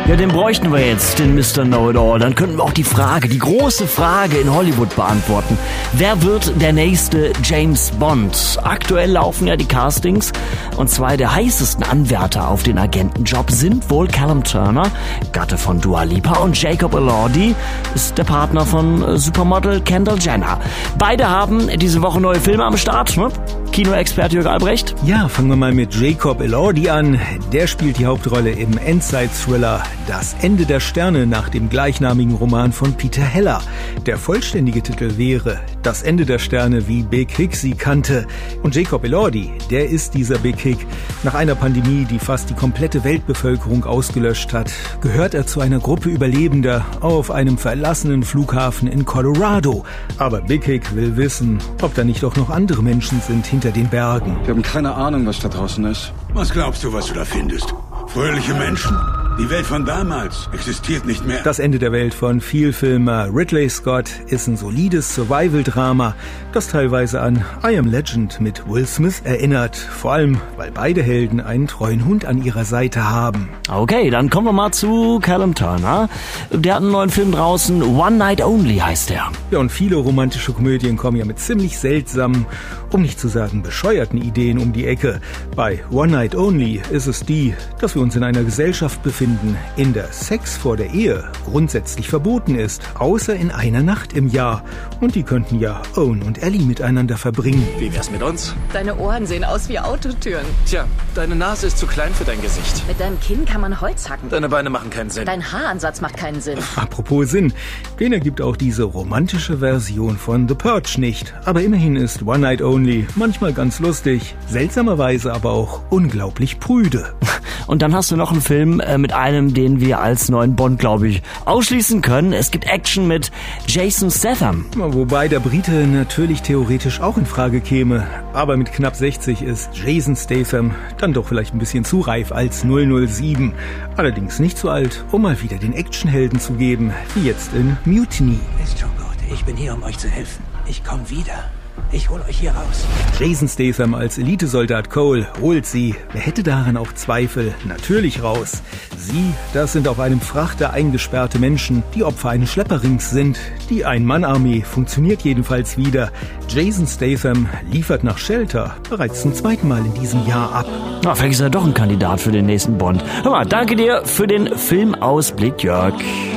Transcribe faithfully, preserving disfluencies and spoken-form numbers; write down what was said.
Ja, den bräuchten wir jetzt, den Mister Know-it-all. Dann könnten wir auch die Frage, die große Frage in Hollywood beantworten. Wer wird der nächste James Bond? Aktuell laufen ja die Castings und zwei der heißesten Anwärter auf den Agentenjob sind wohl Callum Turner, Gatte von Dua Lipa, und Jacob Elordi ist der Partner von Supermodel Kendall Jenner. Beide haben diese Woche neue Filme am Start, ne? Kinoexperte Jörg Albrecht. Ja, fangen wir mal mit Jacob Elordi an. Der spielt die Hauptrolle im Endzeit-Thriller Das Ende der Sterne nach dem gleichnamigen Roman von Peter Heller. Der vollständige Titel wäre Das Ende der Sterne, wie Big Hick sie kannte. Und Jacob Elordi, der ist dieser Big Hick. Nach einer Pandemie, die fast die komplette Weltbevölkerung ausgelöscht hat, gehört er zu einer Gruppe Überlebender auf einem verlassenen Flughafen in Colorado. Aber Big Hick will wissen, ob da nicht auch noch andere Menschen sind hinter den Bergen. Wir haben keine Ahnung, was da draußen ist. Was glaubst du, was du da findest? Fröhliche Menschen? Die Welt von damals existiert nicht mehr. Das Ende der Welt von Vielfilmer Ridley Scott ist ein solides Survival-Drama, das teilweise an I Am Legend mit Will Smith erinnert. Vor allem, weil beide Helden einen treuen Hund an ihrer Seite haben. Okay, dann kommen wir mal zu Callum Turner. Der hat einen neuen Film draußen, One Night Only heißt der. Ja, und viele romantische Komödien kommen ja mit ziemlich seltsamen, um nicht zu sagen bescheuerten Ideen um die Ecke. Bei One Night Only ist es die, dass wir uns in einer Gesellschaft befinden, in der Sex vor der Ehe grundsätzlich verboten ist, außer in einer Nacht im Jahr. Und die könnten ja Owen und Ellie miteinander verbringen. Wie wär's mit uns? Deine Ohren sehen aus wie Autotüren. Tja, deine Nase ist zu klein für dein Gesicht. Mit deinem Kinn kann man Holz hacken. Deine Beine machen keinen Sinn. Dein Haaransatz macht keinen Sinn. Apropos Sinn, den ergibt auch diese romantische Version von The Purge nicht. Aber immerhin ist One Night Only manchmal ganz lustig, seltsamerweise aber auch unglaublich prüde. Und dann hast du noch einen Film äh, mit einem, den wir als neuen Bond, glaube ich, ausschließen können. Es gibt Action mit Jason Statham. Wobei der Brite natürlich theoretisch auch in Frage käme. Aber mit knapp sechzig ist Jason Statham dann doch vielleicht ein bisschen zu reif als null null sieben. Allerdings nicht zu alt, um mal wieder den Actionhelden zu geben, wie jetzt in Mutiny. Ist schon gut, ich bin hier, um euch zu helfen. Ich komme wieder. Ich hol euch hier raus. Jason Statham als Elitesoldat Cole holt sie, wer hätte daran auch Zweifel, natürlich raus. Sie, das sind auf einem Frachter eingesperrte Menschen, die Opfer eines Schlepperrings sind. Die Ein-Mann-Armee funktioniert jedenfalls wieder. Jason Statham liefert nach Shelter bereits zum zweiten Mal in diesem Jahr ab. Na, vielleicht ist er doch ein Kandidat für den nächsten Bond. Hör mal, danke dir für den Filmausblick, Jörg.